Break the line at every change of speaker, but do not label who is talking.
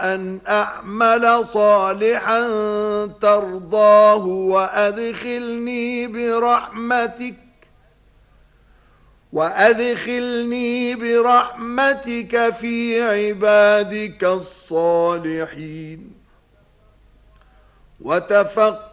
أن أعمل صالحا ترضاه وأدخلني برحمتك في عبادك الصالحين. وتفقد